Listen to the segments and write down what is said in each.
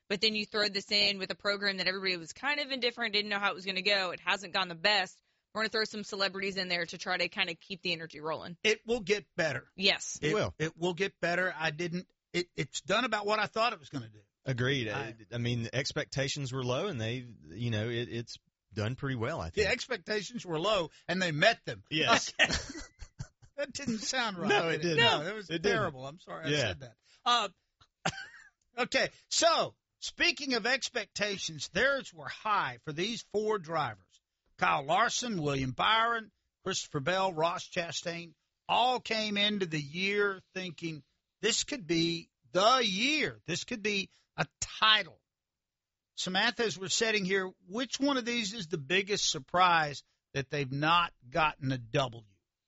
but then you throw this in with a program that everybody was kind of indifferent, didn't know how it was going to go. It hasn't gone the best. We're going to throw some celebrities in there to try to kind of keep the energy rolling. It will get better. Yes. It will. It will get better. It's done about what I thought it was going to do. Agreed. I mean, the expectations were low, and it's done pretty well, I think. The expectations were low, and they met them. Yes. Okay. That didn't sound right. No, it didn't. No, it was terrible. I'm sorry I said that. Okay, so speaking of expectations, theirs were high for these 4 drivers. Kyle Larson, William Byron, Christopher Bell, Ross Chastain, all came into the year thinking this could be the year. This could be a title. Samantha, as we're sitting here, which one of these is the biggest surprise that they've not gotten a W?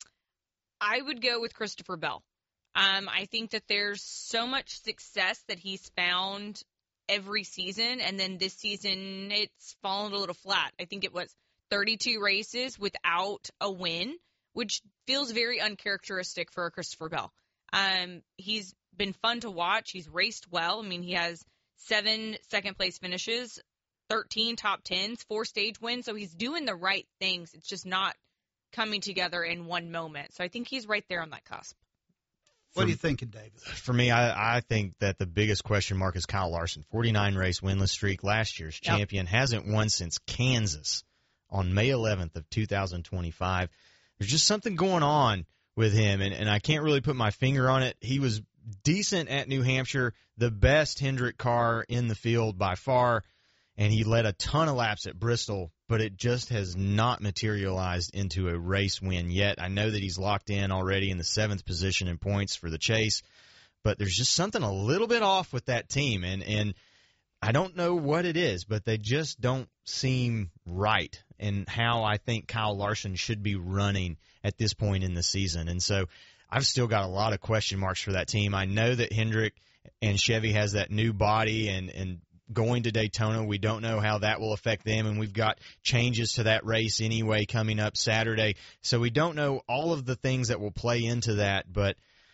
I would go with Christopher Bell. I think that there's so much success that he's found every season, and then this season it's fallen a little flat. I think it was 32 races without a win, which feels very uncharacteristic for Christopher Bell. He's been fun to watch. He's raced well. I mean, he has 7 second-place finishes, 13 top 10s, 4 stage wins, so he's doing the right things. It's just not coming together in one moment. So I think he's right there on that cusp. What are you thinking, David? For me, I think that the biggest question mark is Kyle Larson. 49-race winless streak, last year's champion, hasn't won since Kansas on May 11th of 2025. There's just something going on with him, and I can't really put my finger on it. He was decent at New Hampshire, the best Hendrick car in the field by far, and he led a ton of laps at Bristol, but it just has not materialized into a race win yet. I know that he's locked in already in the 7th position in points for the chase, but there's just something a little bit off with that team, and I don't know what it is, but they just don't seem right in how I think Kyle Larson should be running at this point in the season. And so I've still got a lot of question marks for that team. I know that Hendrick and Chevy has that new body, and going to Daytona, we don't know how that will affect them, and we've got changes to that race anyway coming up Saturday. So we don't know all of the things that will play into that, but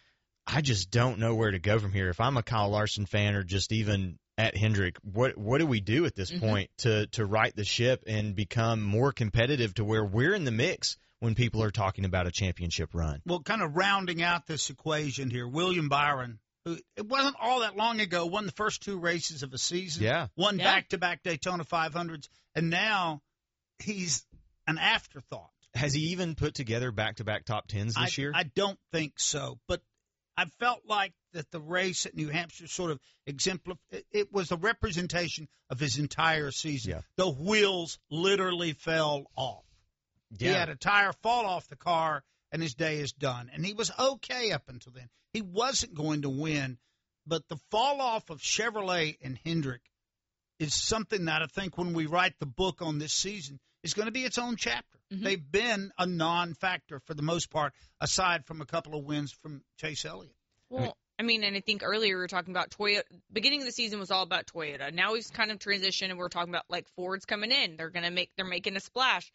I just don't know where to go from here. If I'm a Kyle Larson fan or just even at Hendrick, what do we do at this point to right the ship and become more competitive to where we're in the mix when people are talking about a championship run? Well, kind of rounding out this equation here, William Byron, who it wasn't all that long ago, won the first 2 races of a season, won back-to-back Daytona 500s, and now he's an afterthought. Has he even put together back-to-back top 10s this year? I don't think so, but I felt like that the race at New Hampshire sort of exemplified. It was a representation of his entire season. Yeah. The wheels literally fell off. Yeah. He had a tire fall off the car, and his day is done. And he was okay up until then. He wasn't going to win, but the fall off of Chevrolet and Hendrick is something that I think when we write the book on this season is going to be its own chapter. They've been a non-factor for the most part, aside from a couple of wins from Chase Elliott. Well, I mean, and I think earlier we were talking about Toyota. Beginning of the season was all about Toyota. Now we've kind of transitioned, and we're talking about like Ford's coming in. They're making a splash.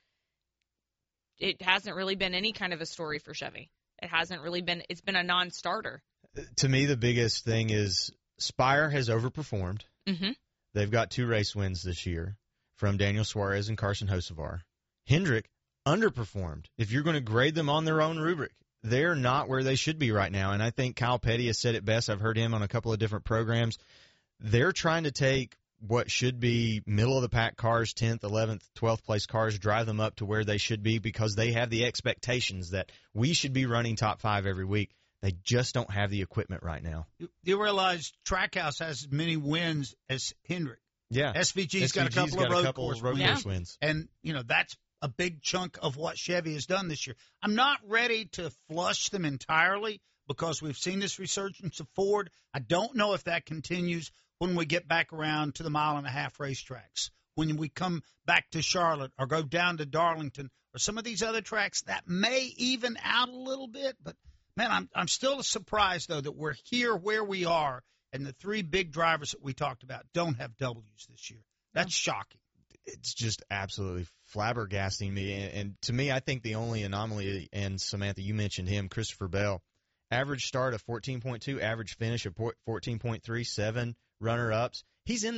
It hasn't really been any kind of a story for Chevy. It hasn't really been. It's been a non-starter. To me, the biggest thing is Spire has overperformed. They've got 2 race wins this year from Daniel Suarez and Carson Hocevar. Hendrick underperformed. If you're going to grade them on their own rubric, they're not where they should be right now. And I think Kyle Petty has said it best. I've heard him on a couple of different programs. They're trying to take what should be middle-of-the-pack cars, 10th, 11th, 12th place cars, drive them up to where they should be because they have the expectations that we should be running top 5 every week. They just don't have the equipment right now. You realize Trackhouse has as many wins as Hendrick. Yeah. SVG's got a couple of road course wins. And, that's a big chunk of what Chevy has done this year. I'm not ready to flush them entirely because we've seen this resurgence of Ford. I don't know if that continues when we get back around to the 1.5 mile racetracks, when we come back to Charlotte or go down to Darlington or some of these other tracks. That may even out a little bit, but man, I'm still surprised, though, that we're here where we are, and the 3 big drivers that we talked about don't have W's this year. That's shocking. It's just absolutely flabbergasting me. And to me, I think the only anomaly, and Samantha, you mentioned him, Christopher Bell, average start of 14.2, average finish of 14.3, 7 runner-ups. He's in the